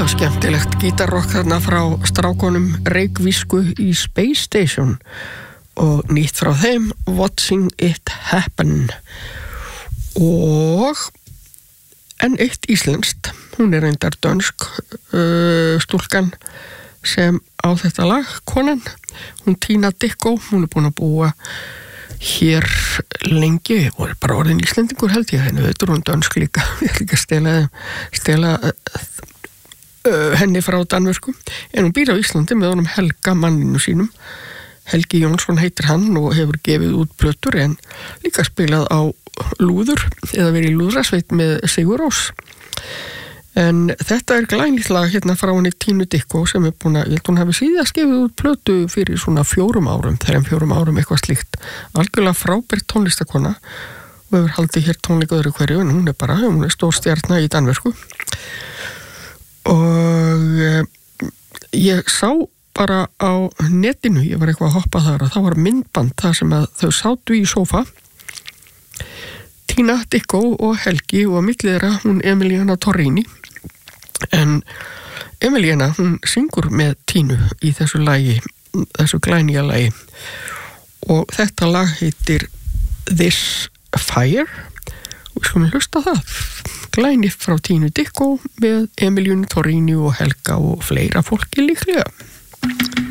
Já, skemmtilegt gítarrock þarna frá strákonum Reykvísku í Space Station og nýtt frá þeim Watching It Happen. Og enn eitt íslenskt, hún reyndar dönsk stúlkan sem á þetta lag, konan, hún Tina Dickow, hún búin að búa hér lengi og bara orðin íslendingur held ég, henni veitur hún dönsk líka, ég ætla ekki að stela henni frá Danmörku, en hún býr á Íslandi með honum Helga manninu sínum. Helgi Jónsson heitir hann og hefur gefið út plötur en líka spilað á lúður eða verið í lúðrasveit með Sigur Rós. En þetta glænýtt lag hérna frá henni Tínu Dickow sem búin að, ég held hún hafi síðast gefið út plötu fyrir svona 4 árum, þegar 4 árum eitthvað slíkt. Algjörlega frábært tónlistakona og hefur haldið hér tónleika öðru hverju, en hún er stór stjarna í Danmörku. Og ég sá bara á netinu, ég var eitthvað að hoppa þar og það var myndband þar sem að þau sátu í sófa, Tina Dickow og Helgi og millið þeirra hún Emiliana Torrini, en Emiliana hún syngur með Tínu í þessu lagi, þessu glænýja lagi og þetta lag heitir This Fire og við skulum hlusta það. Glænýtt frá Tínu Dickow með Emilianu Torrini og Helga og fleira fólki líklega.